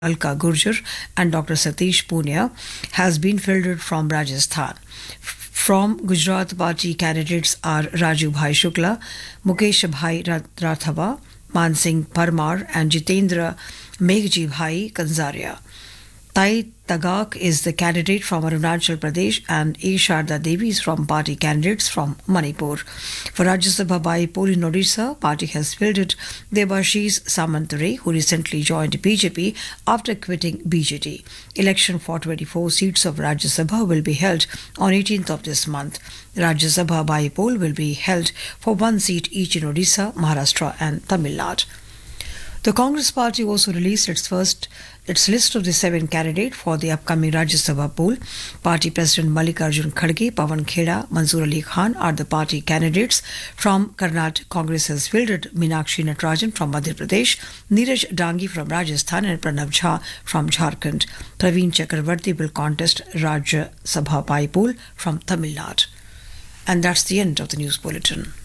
Alka Gurjar and Dr. Satish Punia has been fielded from Rajasthan. From Gujarat party candidates are Raju Bhai Shukla, Mukesh Bhai Rathaba, Mansingh Parmar and Jitendra Meghji Bhai Kanzaria. Tai Tagak is the candidate from Arunachal Pradesh and A. Sharda Devi is from party candidates from Manipur. For Rajya Sabha by-poll in Odisha, party has fielded Debashish Samantare, who recently joined BJP after quitting BJD. Election for 24 seats of Rajya Sabha will be held on 18th of this month. Rajya Sabha by-poll will be held for one seat each in Odisha, Maharashtra and Tamil Nadu. The Congress party also released its list of the 7 candidates for the upcoming Rajya Sabha poll. Party President Mallikarjun Kharge, Pawan Kheda, Manzoor Ali Khan are the party candidates. From Karnataka, Congress has fielded Meenakshi Natarajan from Madhya Pradesh, Neeraj Dangi from Rajasthan and Pranav Jha from Jharkhand. Praveen Chakravarti will contest Rajya Sabha by poll from Tamil Nadu. And that's the end of the news bulletin.